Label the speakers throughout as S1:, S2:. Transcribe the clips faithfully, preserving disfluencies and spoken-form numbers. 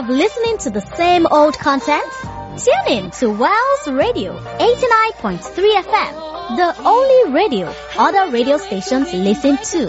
S1: of listening to the same old content? Tune in to Wells Radio eighty-nine point three F M, the only radio other radio stations listen to.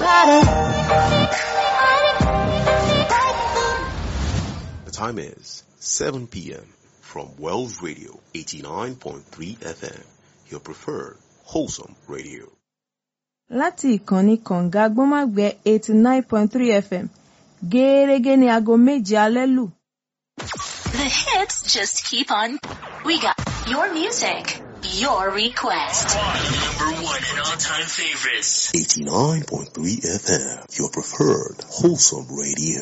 S2: The time is seven p.m. from Wells Radio eighty-nine point three F M, your preferred wholesome radio.
S3: Láti ìkànnì kànga gbọ́mágbẹ́ eighty-nine point three F M, gẹ́rẹ́gẹ́ ní aago méje alẹ́ lù.
S4: The hits just keep on. We got your music, your request.
S5: Number one and all-time favorites.
S2: eighty-nine point three F M, your preferred wholesome radio.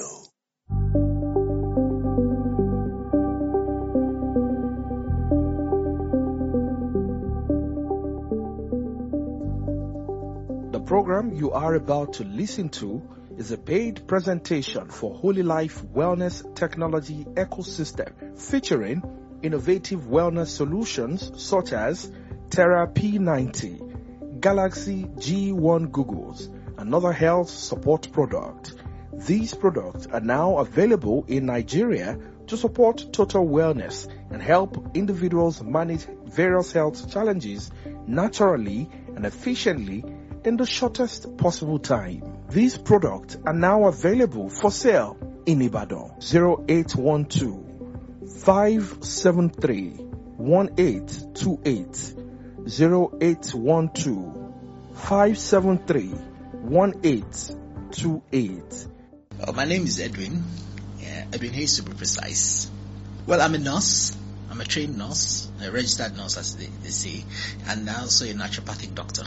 S6: The program you are about to listen to is a paid presentation for Holy Life Wellness Technology Ecosystem, featuring innovative wellness solutions such as Terra P ninety, Galaxy G one Googles, and other health support products. These products are now available in Nigeria to support total wellness and help individuals manage various health challenges naturally and efficiently in the shortest possible time. These products are now available for sale in Ibadan. zero eight one two, five seven three, one eight two eight, zero eight one two, five seven three, one eight two eight.
S7: Uh, my name is Edwin, yeah, Edwin Hayes to be precise. Well, I'm a nurse. I'm a trained nurse, a registered nurse as they, they say, and also a naturopathic doctor.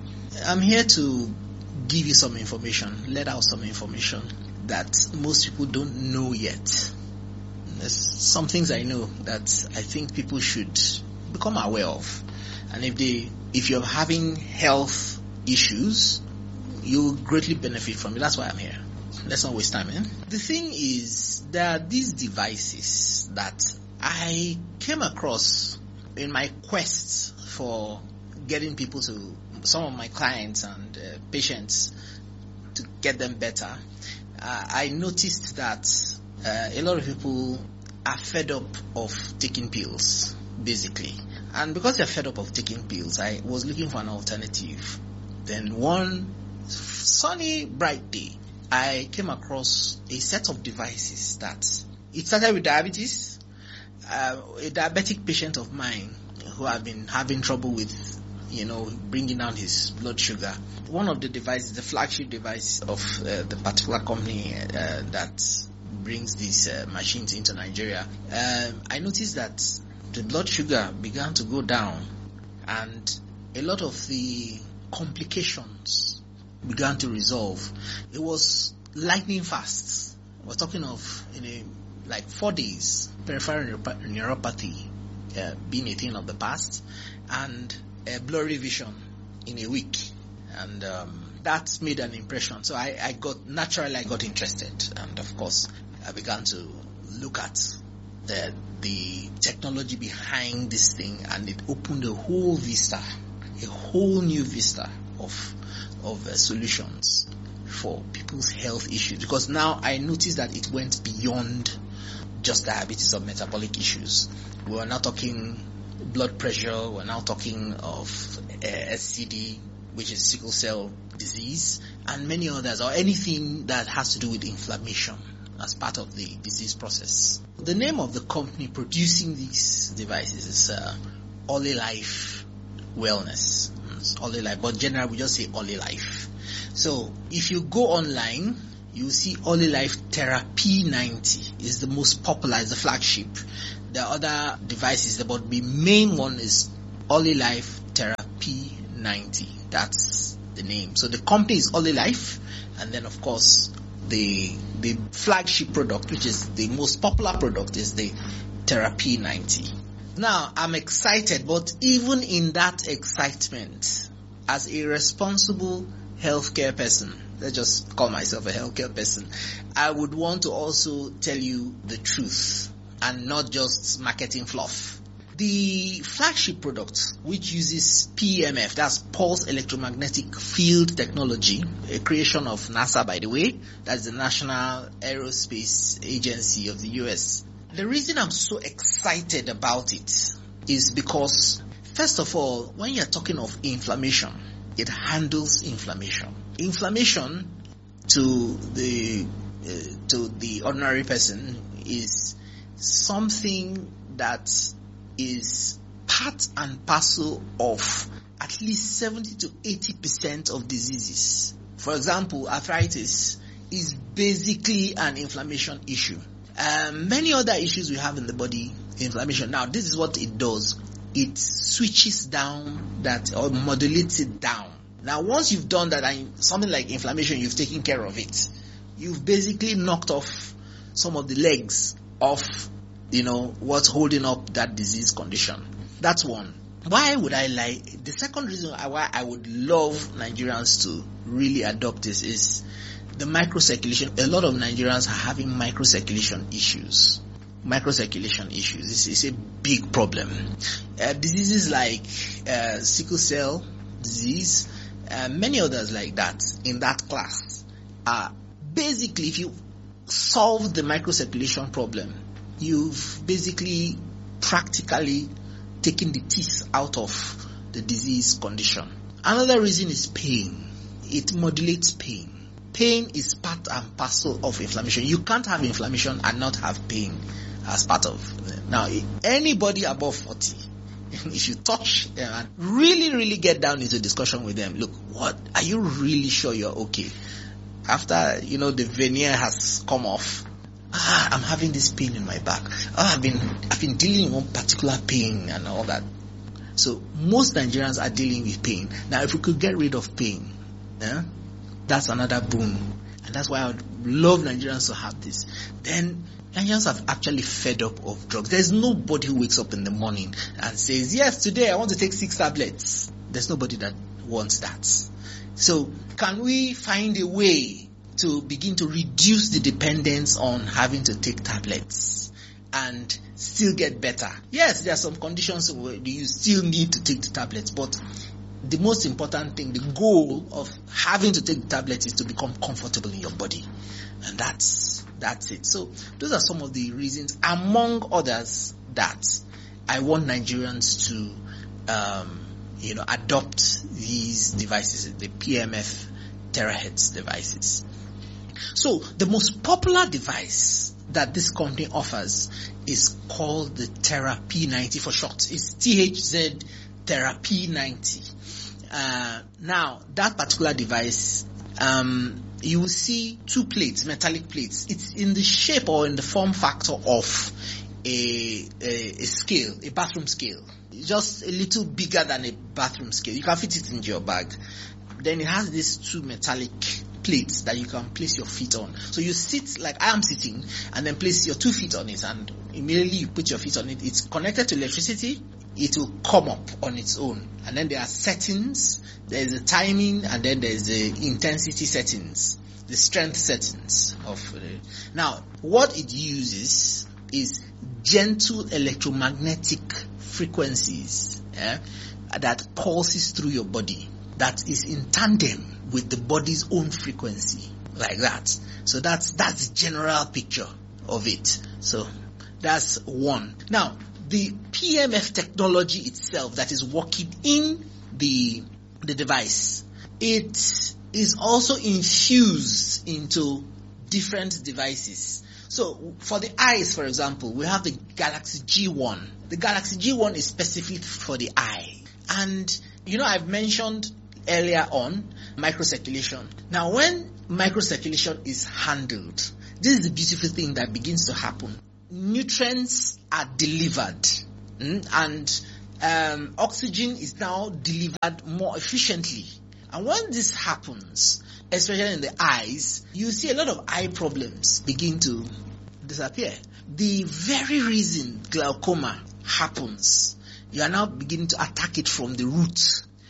S7: I'm here to give you some information, let out some information that most people don't know yet. There's some things I know that I think people should become aware of. And if they, if you're having health issues, you'll greatly benefit from it. That's why I'm here. Let's not waste time, eh? The thing is, there are these devices that I came across in my quest for getting people to, some of my clients and uh, patients, to get them better. Uh, I noticed that uh, a lot of people are fed up of taking pills, basically. And because they're fed up of taking pills, I was looking for an alternative. Then one sunny, bright day, I came across a set of devices that, it started with diabetes. Uh, a diabetic patient of mine who have been having trouble with, you know, bringing down his blood sugar. One of the devices, the flagship device of uh, the particular company uh, that brings these uh, machines into Nigeria, um, I noticed that the blood sugar began to go down and a lot of the complications began to resolve. It was lightning fast. We're talking of in a like four days, peripheral neuropathy uh, being a thing of the past, and a blurry vision in a week. And um, that made an impression. So I, I got, naturally I got interested. And of course, I began to look at the, the technology behind this thing, and it opened a whole vista, a whole new vista of, of uh, solutions for people's health issues. Because now I noticed that it went beyond just diabetes or metabolic issues. We are now talking blood pressure, we're now talking of uh, S C D, which is sickle cell disease, and many others, or anything that has to do with inflammation as part of the disease process. The name of the company producing these devices is uh, Holy Life Wellness. It's Holy Life, but generally we just say Holy Life. So if you go online, you see Holy Life Terra P ninety is the most popular, is the flagship. The other devices, but the main one is Holy Life Terra P ninety. That's the name. So the company is Holy Life, and then of course the the flagship product, which is the most popular product, is the Terra P ninety. Now I'm excited, but even in that excitement, as a responsible healthcare person, let's just call myself a healthcare person, I would want to also tell you the truth and not just marketing fluff. The flagship product, which uses P E M F, that's Pulse Electromagnetic Field Technology, a creation of NASA, by the way, that's the National Aerospace Agency of the U S. the reason I'm so excited about it is because, first of all, when you're talking of inflammation, it handles inflammation. Inflammation to the uh, to the ordinary person is something that is part and parcel of at least seventy to eighty percent of diseases. For example, arthritis is basically an inflammation issue. Um, many other issues we have in the body, inflammation. Now, this is what it does. It switches down that or modulates it down. Now, once you've done that, and something like inflammation, you've taken care of it. You've basically knocked off some of the legs of, you know, what's holding up that disease condition. That's one. Why would I like? The second reason why I would love Nigerians to really adopt this is the microcirculation. A lot of Nigerians are having microcirculation issues. Microcirculation issues. This is a big problem. Uh, diseases like uh, sickle cell disease, uh, many others like that in that class are basically, if you solve the microcirculation problem, you've basically practically taken the teeth out of the disease condition. Another reason is pain. It modulates pain. Pain is part and parcel of inflammation. You can't have inflammation and not have pain as part of. Now, anybody above forty, if you touch them and really, really get down into discussion with them, look, what, are you really sure you're okay? After, you know, the veneer has come off, ah, I'm having this pain in my back. Ah, I've been, I've been dealing with one particular pain and all that. So most Nigerians are dealing with pain. Now, if we could get rid of pain, yeah, that's another boon. And that's why I would love Nigerians to have this. Then Nigerians have actually fed up of drugs. There's nobody who wakes up in the morning and says, yes, today I want to take six tablets. There's nobody that wants that. So can we find a way to begin to reduce the dependence on having to take tablets and still get better? Yes, there are some conditions where you still need to take the tablets, but the most important thing, the goal of having to take the tablets is to become comfortable in your body. And that's that's it. So those are some of the reasons, among others, that I want Nigerians to um, you know, adopt these devices, the P M F terahertz devices. So the most popular device that this company offers is called the Thera P ninety for short. It's T H Z Thera P ninety. Uh, now, that particular device, um, you will see two plates, metallic plates. It's in the shape or in the form factor of a, a, a scale, a bathroom scale. Just a little bigger than a bathroom scale. You can fit it into your bag. Then it has these two metallic plates that you can place your feet on. So you sit like I am sitting and then place your two feet on it, and immediately you put your feet on it. It's connected to electricity. It will come up on its own. And then there are settings. There's a timing, and then there's the intensity settings, the strength settings of it. Now, what it uses is gentle electromagnetic frequencies, yeah, that pulses through your body, that is in tandem with the body's own frequency, like that. So that's that's the general picture of it. So that's one. Now, the P M F technology itself that is working in the the device, it is also infused into different devices. So for the eyes, for example, we have the Galaxy G one. The Galaxy G one is specific for the eye. And, you know, I've mentioned earlier on microcirculation. Now, when microcirculation is handled, this is the beautiful thing that begins to happen. Nutrients are delivered, mm, and um, oxygen is now delivered more efficiently. And when this happens, especially in the eyes, you see a lot of eye problems begin to disappear. The very reason glaucoma happens, you are now beginning to attack it from the root.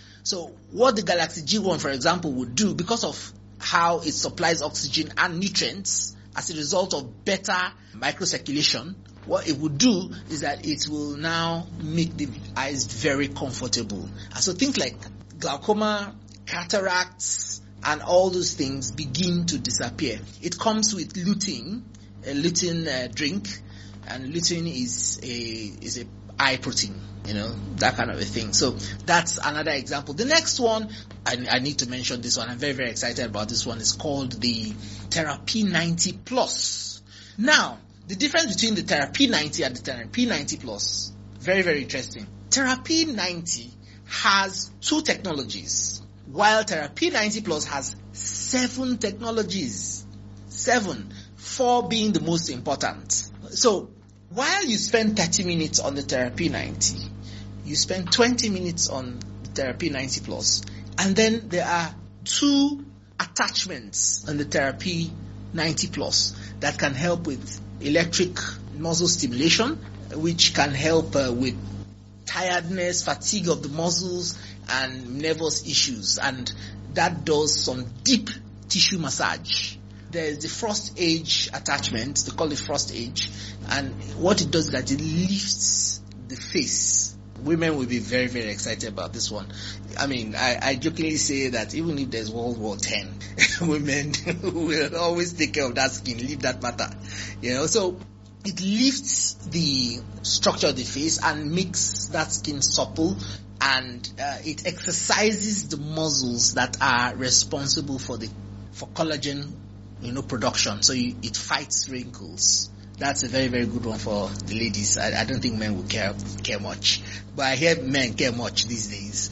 S7: So what the Galaxy G one, for example, would do, because of how it supplies oxygen and nutrients as a result of better microcirculation, what it would do is that it will now make the eyes very comfortable. And so things like glaucoma, cataracts, and all those things begin to disappear. It comes with lutein, a lutein uh, drink, and lutein is a is a eye protein, you know, that kind of a thing. So that's another example. The next one, I, I need to mention this one. I'm very, very excited about this one. It's called the Therapy ninety Plus. Now, the difference between the Therapy ninety and the Therapy ninety Plus, very, very interesting. Therapy ninety has two technologies, while Therapy ninety Plus has seven technologies. Seven. Four being the most important. So, while you spend thirty minutes on the Therapy ninety, you spend twenty minutes on the Therapy ninety Plus, and then there are two attachments on the Therapy ninety Plus that can help with electric muscle stimulation, which can help uh, with tiredness, fatigue of the muscles, and nervous issues, and that does some deep tissue massage. There's the Frost Age attachment, they call it Frost Age, and what it does is that it lifts the face. Women will be very, very excited about this one. I mean, I, I jokingly say that even if there's World War Ten, women will always take care of that skin, leave that matter. You know, so it lifts the structure of the face and makes that skin supple, and uh, it exercises the muscles that are responsible for the for collagen, you know, production. So you, it fights wrinkles. That's a very, very good one for the ladies. I, I don't think men will care care much, but I hear men care much these days.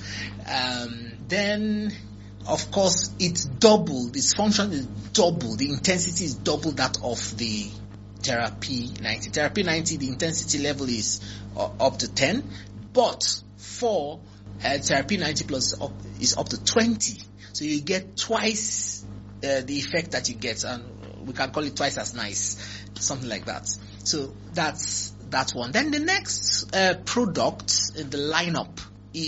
S7: Um, then, of course, it's doubled. Its function is double. The intensity is double that of the Therapy ninety. Therapy ninety, the intensity level is uh, up to ten, but for uh, Therapy ninety Plus is up, is up to twenty. So you get twice uh, the effect that you get, and we can call it twice as nice, something like that. So that's that one. Then the next uh, product in the lineup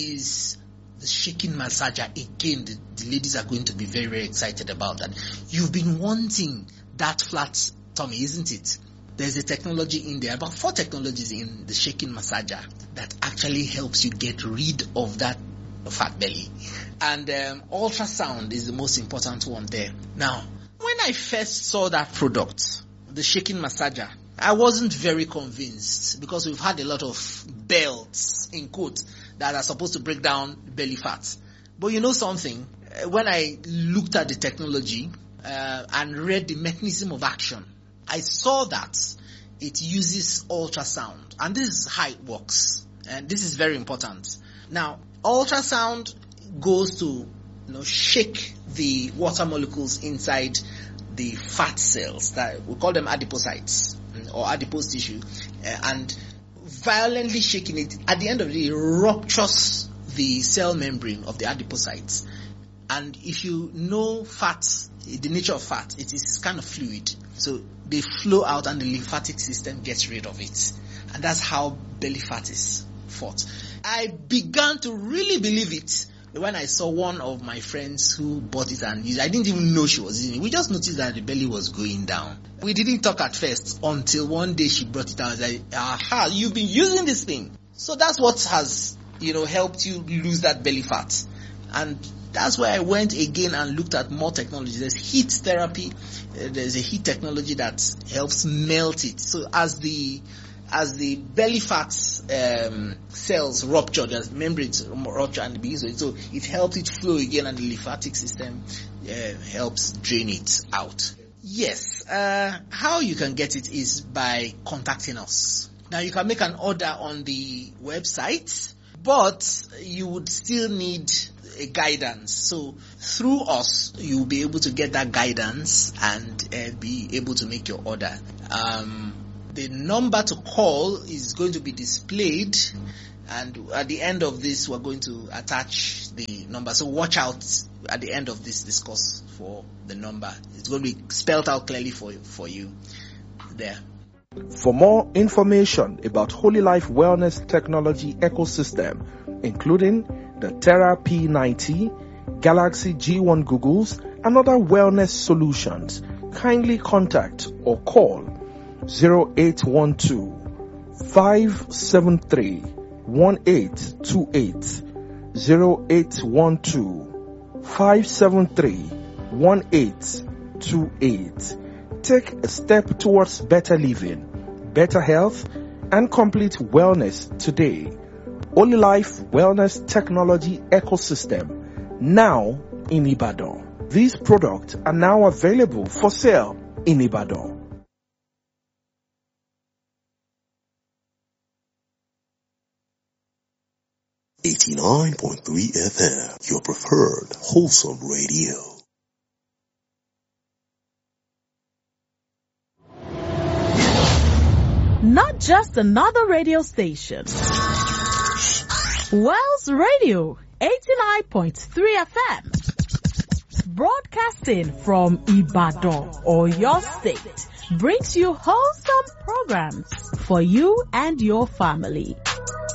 S7: is the shaking massager. Again, the, the ladies are going to be very, very excited about that. You've been wanting that flat tummy, isn't it? There's a technology in there, about four technologies in the shaking massager that actually helps you get rid of that fat belly. And um, ultrasound is the most important one there. Now, when I first saw that product, the shaking massager, I wasn't very convinced, because we've had a lot of belts, in quote, that are supposed to break down belly fat. But you know something? When I looked at the technology uh, and read the mechanism of action, I saw that it uses ultrasound, and this is how it works, and this is very important. Now, ultrasound goes to, you know, shake the water molecules inside the fat cells, that we call them adipocytes or adipose tissue, uh, and violently shaking it, at the end of the day, ruptures the cell membrane of the adipocytes. And if you know fat, the nature of fat, it is kind of fluid. So they flow out and the lymphatic system gets rid of it. And that's how belly fat is fought. I began to really believe it when I saw one of my friends who bought it and used it. I didn't even know she was using it. We just noticed that the belly was going down. We didn't talk at first until one day she brought it out. I was like, aha, you've been using this thing. So that's what has, you know, helped you lose that belly fat. And that's why I went again and looked at more technology. There's heat therapy. Uh, there's a heat technology that helps melt it. So as the as the belly fat um, cells rupture, there's membranes rupture and begins to, so it helps it flow again, and the lymphatic system uh, helps drain it out. Yes, uh, how you can get it is by contacting us. Now you can make an order on the website, but you would still need a guidance. So through us, you'll be able to get that guidance and uh, be able to make your order. Um, the number to call is going to be displayed, and at the end of this, we're going to attach the number. So watch out at the end of this discourse for the number. It's going to be spelled out clearly for for you there.
S6: For more information about Holy Life Wellness Technology Ecosystem, including the Therapy ninety, Galaxy G one Googles, and other wellness solutions, kindly contact or call zero eight one two, five seven three, one eight two eight, zero eight one two, five seven three, one eight two eight. Take a step towards better living, better health and complete wellness today. Holy Life Wellness Technology Ecosystem, now in Ibadan. These products are now available for sale in Ibadan.
S2: eighty-nine point three F M, your preferred wholesome radio.
S8: Not just another radio station. Wells Radio, eighty-nine point three F M. Broadcasting from Ibadan, or your state, brings you wholesome programs for you and your family.